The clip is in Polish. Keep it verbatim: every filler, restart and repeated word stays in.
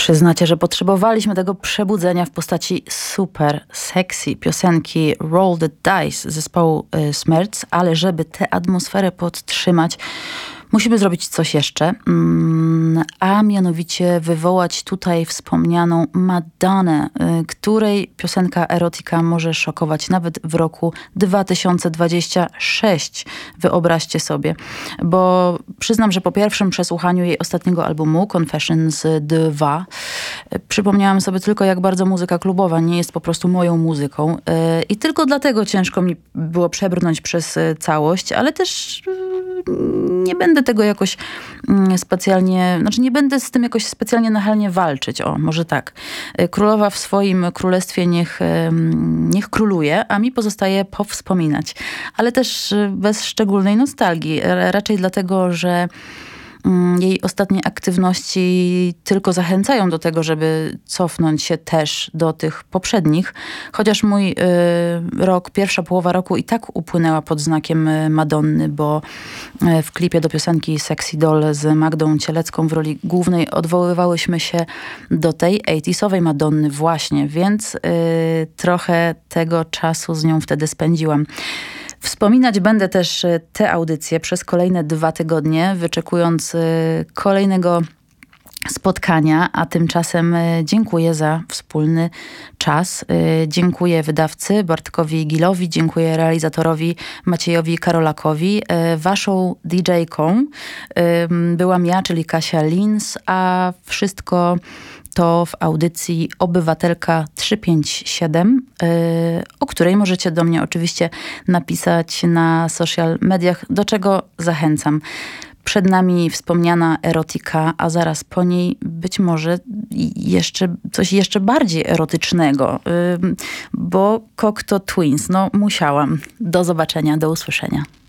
Przyznacie, że potrzebowaliśmy tego przebudzenia w postaci super sexy piosenki Roll the Dice zespołu y, Smurfs, ale żeby tę atmosferę podtrzymać, musimy zrobić coś jeszcze, mm, a mianowicie wywołać tutaj wspomnianą Madonnę, y, której piosenka Erotica może szokować nawet w roku dwa tysiące dwudziestym szóstym. Wyobraźcie sobie. Bo przyznam, że po pierwszym przesłuchaniu jej ostatniego albumu Confessions dwa y, przypomniałam sobie tylko, jak bardzo muzyka klubowa nie jest po prostu moją muzyką. Y, I tylko dlatego ciężko mi było przebrnąć przez y, całość, ale też y, nie będę tego jakoś specjalnie, znaczy nie będę z tym jakoś specjalnie nachalnie walczyć. O, może tak. Królowa w swoim królestwie niech, niech króluje, a mi pozostaje powspominać. Ale też bez szczególnej nostalgii. Raczej dlatego, że jej ostatnie aktywności tylko zachęcają do tego, żeby cofnąć się też do tych poprzednich. Chociaż mój y, rok, pierwsza połowa roku i tak upłynęła pod znakiem Madonny, bo y, w klipie do piosenki Sexy Doll z Magdą Cielecką w roli głównej odwoływałyśmy się do tej osiemdziesiątowej Madonny właśnie, więc y, trochę tego czasu z nią wtedy spędziłam. Wspominać będę też te audycje przez kolejne dwa tygodnie, wyczekując kolejnego spotkania, a tymczasem dziękuję za wspólny czas. Dziękuję wydawcy Bartkowi Gilowi, dziękuję realizatorowi Maciejowi Karolakowi. Waszą didżejką byłam ja, czyli Kasia Lins, a wszystko to w audycji Obywatelka trzysta pięćdziesiąt siedem, yy, o której możecie do mnie oczywiście napisać na social mediach, do czego zachęcam. Przed nami wspomniana erotika, a zaraz po niej być może jeszcze coś jeszcze bardziej erotycznego, yy, bo Cocteau Twins, no musiałam. Do zobaczenia, do usłyszenia.